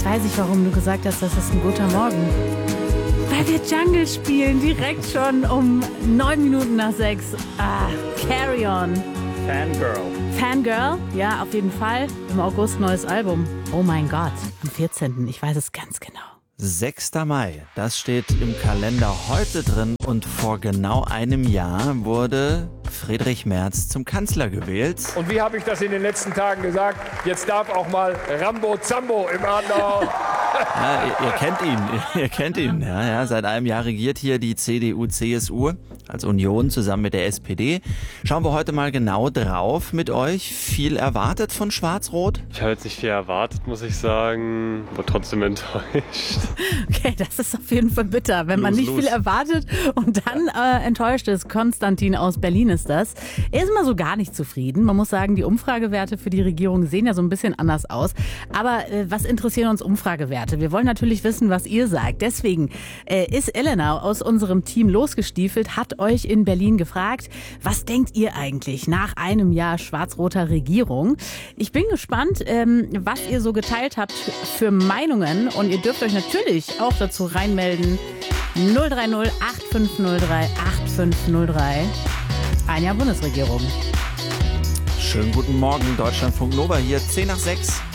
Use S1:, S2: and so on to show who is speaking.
S1: weiß ich, warum du gesagt hast, das ist ein guter Morgen. Weil wir Jungle spielen, direkt schon um 9 Minuten nach 6. Carry On. Fangirl, ja, auf jeden Fall. Im August neues Album. Oh mein Gott, am 14. Ich weiß es ganz genau.
S2: 6. Mai, das steht im Kalender heute drin und vor genau einem Jahr wurde Friedrich Merz zum Kanzler gewählt.
S3: Und wie habe ich das in den letzten Tagen gesagt? Jetzt darf auch mal Rambo Zambo im Adenauer.
S2: Ja, ihr kennt ihn. Ja, seit einem Jahr regiert hier die CDU-CSU als Union zusammen mit der SPD. Schauen wir heute mal genau drauf mit euch. Viel erwartet von Schwarz-Rot?
S4: Ich habe jetzt nicht viel erwartet, muss ich sagen, aber trotzdem enttäuscht.
S1: Okay, das ist auf jeden Fall bitter, wenn man nicht viel erwartet und dann enttäuscht ist. Konstantin aus Berlin ist das. Er ist immer so gar nicht zufrieden. Man muss sagen, die Umfragewerte für die Regierung sehen ja so ein bisschen anders aus. Aber was interessieren uns Umfragewerte? Wir wollen natürlich wissen, was ihr sagt. Deswegen ist Elena aus unserem Team losgestiefelt, hat euch in Berlin gefragt, was denkt ihr eigentlich nach einem Jahr schwarz-roter Regierung? Ich bin gespannt, was ihr so geteilt habt für Meinungen und ihr dürft euch natürlich auch dazu reinmelden. 030 8503 8503. Ein Jahr Bundesregierung.
S2: Schönen guten Morgen, Deutschlandfunk Nova hier, 10 nach 6.